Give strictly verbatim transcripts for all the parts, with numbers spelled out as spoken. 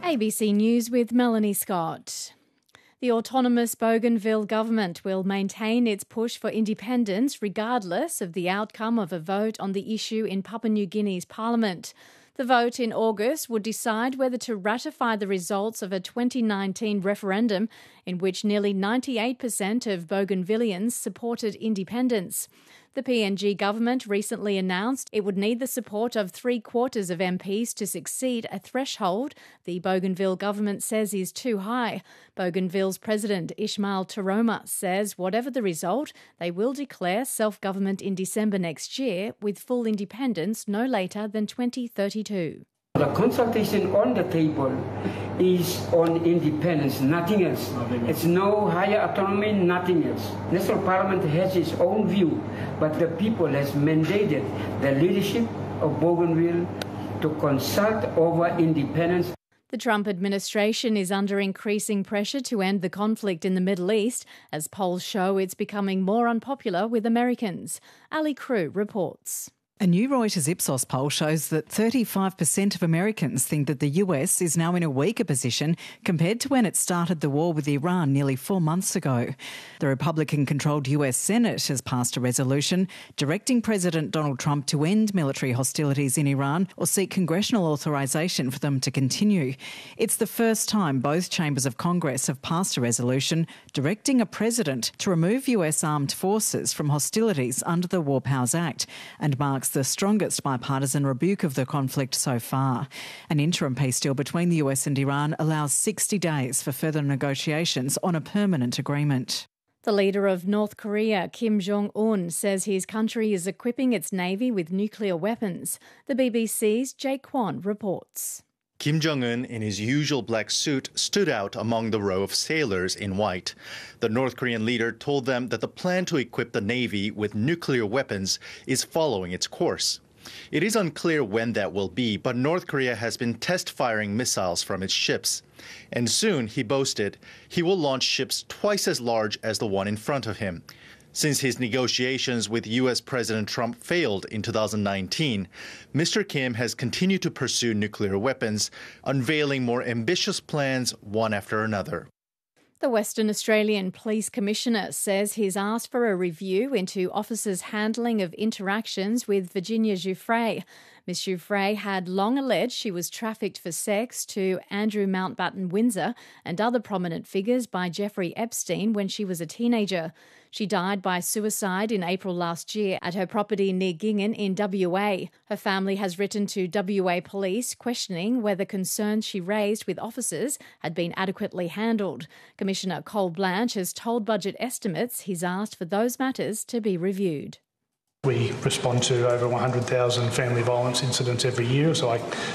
A B C News with Melanie Scott. The autonomous Bougainville government will maintain its push for independence regardless of the outcome of a vote on the issue in Papua New Guinea's parliament. The vote in August would decide whether to ratify the results of a twenty nineteen referendum in which nearly ninety-eight percent of Bougainvilleans supported independence. The P N G government recently announced it would need the support of three quarters of M Ps to succeed a threshold the Bougainville government says is too high. Bougainville's president Ismail Taroma says whatever the result, they will declare self-government in December next year with full independence no later than twenty thirty-two. The consultation on the table is on independence, nothing else. It's no higher autonomy, nothing else. National Parliament has its own view, but the people has mandated the leadership of Bougainville to consult over independence. The Trump administration is under increasing pressure to end the conflict in the Middle East, as polls show it's becoming more unpopular with Americans. Ali Crew reports. A new Reuters Ipsos poll shows that thirty-five percent of Americans think that the U S is now in a weaker position compared to when it started the war with Iran nearly four months ago. The Republican-controlled U S Senate has passed a resolution directing President Donald Trump to end military hostilities in Iran or seek congressional authorization for them to continue. It's the first time both chambers of Congress have passed a resolution directing a president to remove U S armed forces from hostilities under the War Powers Act and marks the strongest bipartisan rebuke of the conflict so far. An interim peace deal between the U S and Iran allows sixty days for further negotiations on a permanent agreement. The leader of North Korea, Kim Jong-un, says his country is equipping its navy with nuclear weapons. The B B C's Jake Kwan reports. Kim Jong-un, in his usual black suit, stood out among the row of sailors in white. The North Korean leader told them that the plan to equip the Navy with nuclear weapons is following its course. It is unclear when that will be, but North Korea has been test-firing missiles from its ships. And soon, he boasted, he will launch ships twice as large as the one in front of him. Since his negotiations with U S President Trump failed in two thousand nineteen, Mister Kim has continued to pursue nuclear weapons, unveiling more ambitious plans one after another. The Western Australian Police Commissioner says he's asked for a review into officers' handling of interactions with Virginia Giuffre. Miss Giuffre had long alleged she was trafficked for sex to Andrew Mountbatten Windsor and other prominent figures by Jeffrey Epstein when she was a teenager. She died by suicide in April last year at her property near Gingen in W A. Her family has written to W A Police questioning whether concerns she raised with officers had been adequately handled. Commissioner Cole Blanche has told Budget Estimates he's asked for those matters to be reviewed. We respond to over one hundred thousand family violence incidents every year, so I,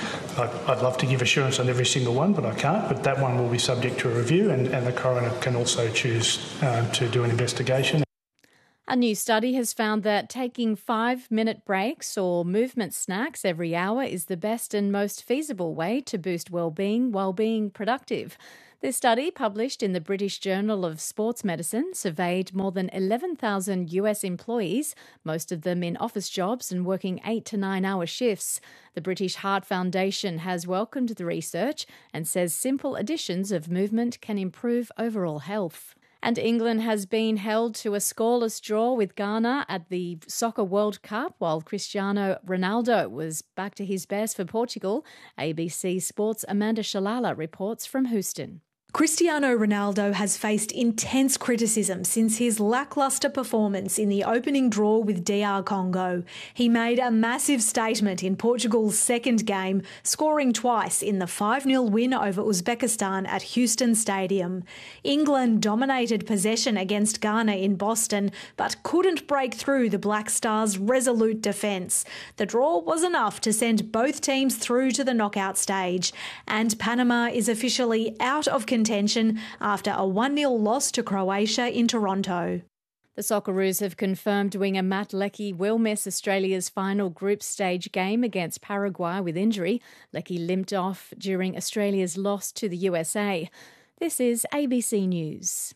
I'd love to give assurance on every single one, but I can't. But that one will be subject to a review, and, and the coroner can also choose uh, to do an investigation. A new study has found that taking five-minute breaks or movement snacks every hour is the best and most feasible way to boost well-being while being productive. This study, published in the British Journal of Sports Medicine, surveyed more than eleven thousand U S employees, most of them in office jobs and working eight to nine hour shifts. The British Heart Foundation has welcomed the research and says simple additions of movement can improve overall health. And England has been held to a scoreless draw with Ghana at the Soccer World Cup, while Cristiano Ronaldo was back to his best for Portugal. A B C Sports' Amanda Shalala reports from Houston. Cristiano Ronaldo has faced intense criticism since his lacklustre performance in the opening draw with D R Congo. He made a massive statement in Portugal's second game, scoring twice in the five nil win over Uzbekistan at Houston Stadium. England dominated possession against Ghana in Boston, but couldn't break through the Black Stars' resolute defence. The draw was enough to send both teams through to the knockout stage, and Panama is officially out of contention after a one nil loss to Croatia in Toronto. The Socceroos have confirmed winger Matt Leckie will miss Australia's final group stage game against Paraguay with injury. Leckie limped off during Australia's loss to the U S A. This is A B C News.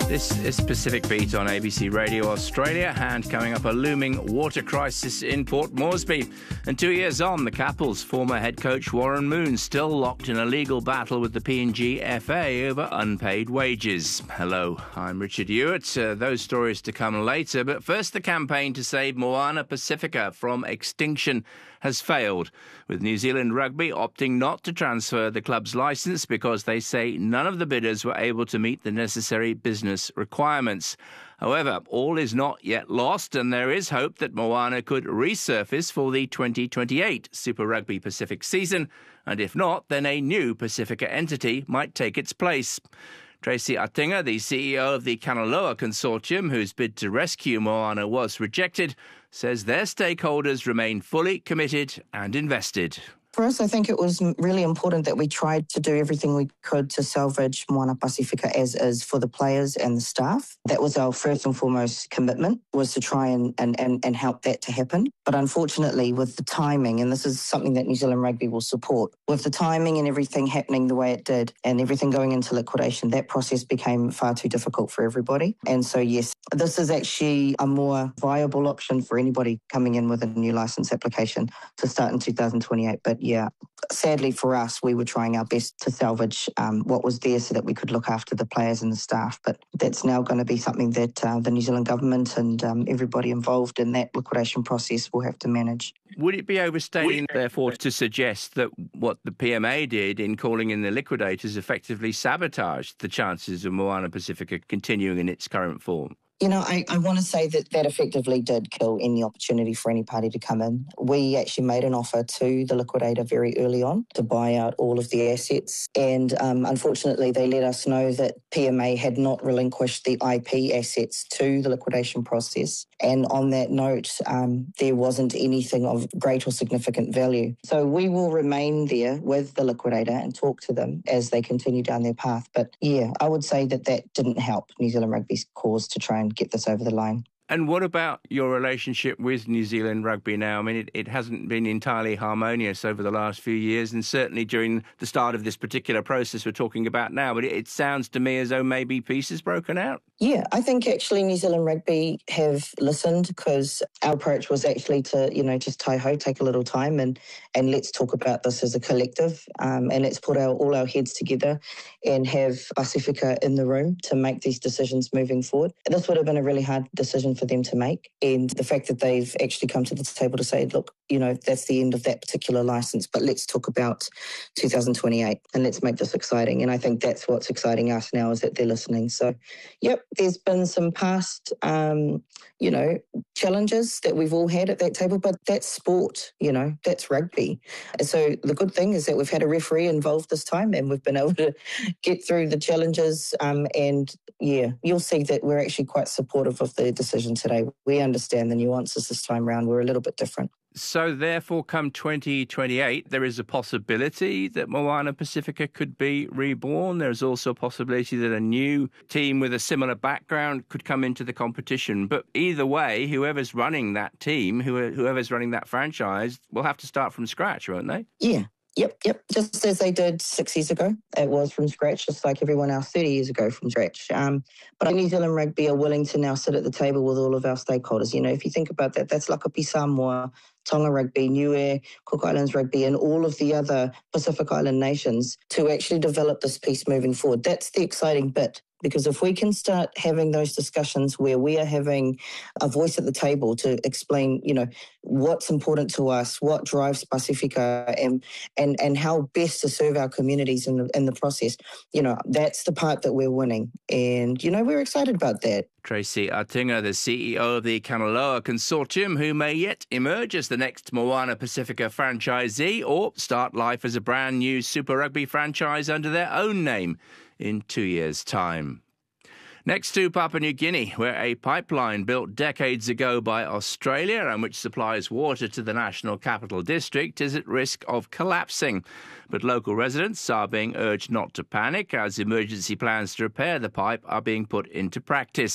This is Pacific Beat on A B C Radio Australia, and coming up, a looming water crisis in Port Moresby. And two years on, the Capitals' former head coach Warren Moon still locked in a legal battle with the P N G F A over unpaid wages. Hello, I'm Richard Hewitt. Uh, those stories to come later, but first, the campaign to save Moana Pacifica from extinction has failed, with New Zealand Rugby opting not to transfer the club's licence because they say none of the bidders were able to meet the necessary business requirements. However, all is not yet lost, and there is hope that Moana could resurface for the twenty twenty-eight Super Rugby Pacific season, and if not, then a new Pacifica entity might take its place. Tracy Atinga, the C E O of the Kanaloa Consortium, whose bid to rescue Moana was rejected, says their stakeholders remain fully committed and invested. For us, I think it was really important that we tried to do everything we could to salvage Moana Pacifica as is for the players and the staff. That was our first and foremost commitment, was to try and, and, and, and help that to happen. But unfortunately, with the timing, and this is something that New Zealand Rugby will support, with the timing and everything happening the way it did and everything going into liquidation, that process became far too difficult for everybody. And so, yes, this is actually a more viable option for anybody coming in with a new licence application to start in two thousand twenty-eight. But yeah, sadly for us, we were trying our best to salvage um, what was there so that we could look after the players and the staff. But that's now going to be something that uh, the New Zealand government and um, everybody involved in that liquidation process will have to manage. Would it be overstating, therefore, to suggest that what the P M A did in calling in the liquidators effectively sabotaged the chances of Moana Pacifica continuing in its current form? You know, I, I want to say that that effectively did kill any opportunity for any party to come in. We actually made an offer to the liquidator very early on to buy out all of the assets. And um, unfortunately, they let us know that P M A had not relinquished the I P assets to the liquidation process. And on that note, um, there wasn't anything of great or significant value. So we will remain there with the liquidator and talk to them as they continue down their path. But yeah, I would say that that didn't help New Zealand Rugby's cause to try and get this over the line. And what about your relationship with New Zealand Rugby now? I mean, it, it hasn't been entirely harmonious over the last few years, and certainly during the start of this particular process we're talking about now, but it, it sounds to me as though maybe peace has broken out. Yeah, I think actually New Zealand Rugby have listened, because our approach was actually to, you know, just tie-ho, take a little time and and let's talk about this as a collective, um, and let's put our, all our heads together and have Pacifica in the room to make these decisions moving forward. And this would have been a really hard decision for them to make, and the fact that they've actually come to the table to say, look, you know, that's the end of that particular licence, but let's talk about two thousand twenty-eight and let's make this exciting. And I think that's what's exciting us now, is that they're listening. So, yep, there's been some past, um, you know, challenges that we've all had at that table, but that's sport, you know, that's rugby. So the good thing is that we've had a referee involved this time, and we've been able to get through the challenges. Um, and yeah, you'll see that we're actually quite supportive of the decision today. We understand the nuances this time around. We're a little bit different. So therefore, come twenty twenty-eight, there is a possibility that Moana Pacifica could be reborn. There's also a possibility that a new team with a similar background could come into the competition. But either way, whoever's running that team, whoever's running that franchise, will have to start from scratch, won't they? Yeah. Yep, yep. Just as they did six years ago. It was from scratch, just like everyone else thirty years ago from scratch. Um, but New Zealand Rugby are willing to now sit at the table with all of our stakeholders. You know, if you think about that, that's Lakapi Samoa, Tonga Rugby, Niue, Cook Islands Rugby, and all of the other Pacific Island nations to actually develop this piece moving forward. That's the exciting bit. Because if we can start having those discussions where we are having a voice at the table to explain, you know, what's important to us, what drives Pacifica, and and and how best to serve our communities in the, in the process, you know, that's the part that we're winning. And, you know, we're excited about that. Tracy Atinga, the C E O of the Kanaloa Consortium, who may yet emerge as the next Moana Pacifica franchisee or start life as a brand new Super Rugby franchise under their own name in two years' time. Next to Papua New Guinea, where a pipeline built decades ago by Australia and which supplies water to the National Capital District is at risk of collapsing. But local residents are being urged not to panic as emergency plans to repair the pipe are being put into practice.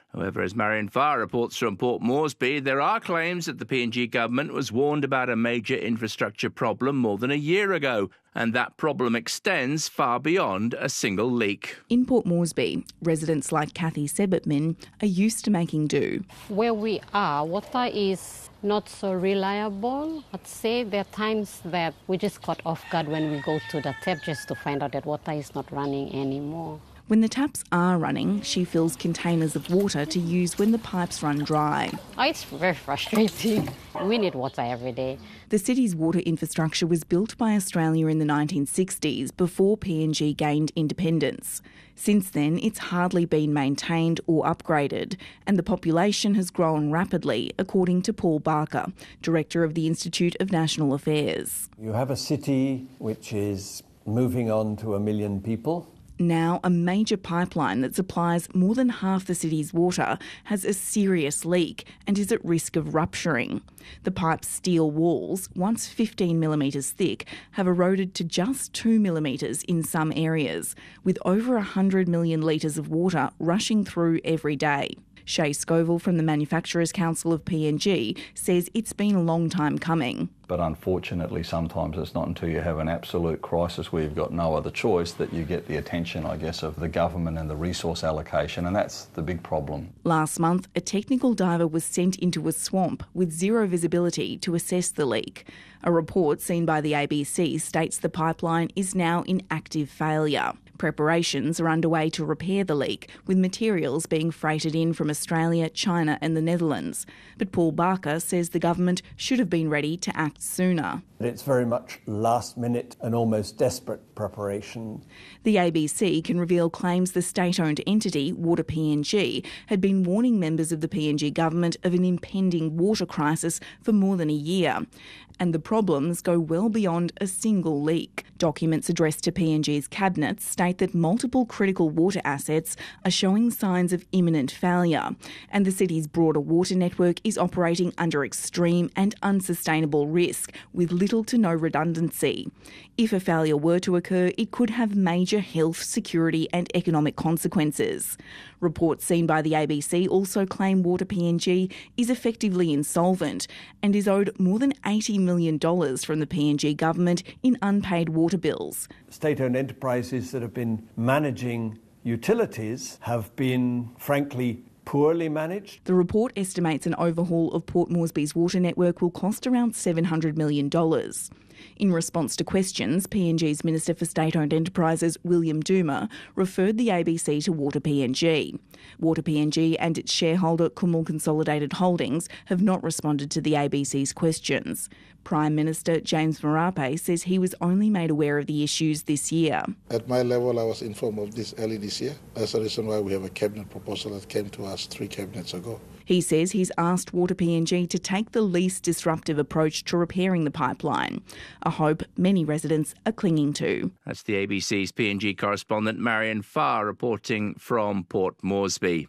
However, as Marion Farr reports from Port Moresby, there are claims that the P N G government was warned about a major infrastructure problem more than a year ago, and that problem extends far beyond a single leak. In Port Moresby, residents like Kathy Sebitman are used to making do. Where we are, water is not so reliable. I'd say there are times that we just caught off guard when we go to the tap just to find out that water is not running anymore. When the taps are running, she fills containers of water to use when the pipes run dry. Oh, it's very frustrating. We need water every day. The city's water infrastructure was built by Australia in the nineteen sixties before P N G gained independence. Since then, it's hardly been maintained or upgraded, and the population has grown rapidly, according to Paul Barker, Director of the Institute of National Affairs. You have a city which is moving on to a million people. Now, a major pipeline that supplies more than half the city's water has a serious leak and is at risk of rupturing. The pipe's steel walls, once fifteen millimetres thick, have eroded to just two millimetres in some areas, with over one hundred million litres of water rushing through every day. Shay Scoville from the Manufacturers Council of P N G says it's been a long time coming. But unfortunately, sometimes it's not until you have an absolute crisis where you've got no other choice that you get the attention, I guess, of the government and the resource allocation, and that's the big problem. Last month, a technical diver was sent into a swamp with zero visibility to assess the leak. A report seen by the A B C states the pipeline is now in active failure. Preparations are underway to repair the leak, with materials being freighted in from Australia, China and the Netherlands. But Paul Barker says the government should have been ready to act sooner. It's very much last minute and almost desperate preparation. The A B C can reveal claims the state-owned entity, Water P N G, had been warning members of the P N G government of an impending water crisis for more than a year. And the problems go well beyond a single leak. Documents addressed to P N G's cabinet state that multiple critical water assets are showing signs of imminent failure, and the city's broader water network is operating under extreme and unsustainable risk, with little to no redundancy. If a failure were to occur, it could have major health, security and economic consequences. Reports seen by the A B C also claim Water P N G is effectively insolvent and is owed more than eighty million dollars from the P N G government in unpaid water bills. State-owned enterprises that have been managing utilities have been, frankly, poorly managed. The report estimates an overhaul of Port Moresby's water network will cost around seven hundred million dollars. In response to questions, P N G's Minister for State-Owned Enterprises, William Duma, referred the A B C to Water P N G. Water P N G and its shareholder, Kumul Consolidated Holdings, have not responded to the A B C's questions. Prime Minister James Marape says he was only made aware of the issues this year. At my level, I was informed of this early this year. That's the reason why we have a cabinet proposal that came to us three cabinets ago. He says he's asked Water P N G to take the least disruptive approach to repairing the pipeline, a hope many residents are clinging to. That's the A B C's P N G correspondent Marion Farr reporting from Port Moresby.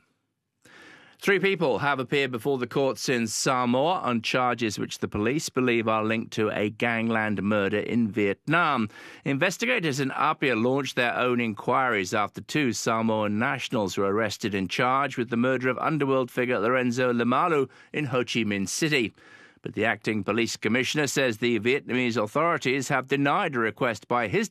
Three people have appeared before the courts in Samoa on charges which the police believe are linked to a gangland murder in Vietnam. Investigators in Apia launched their own inquiries after two Samoan nationals were arrested and charged with the murder of underworld figure Lorenzo Lemalu in Ho Chi Minh City. But the acting police commissioner says the Vietnamese authorities have denied a request by his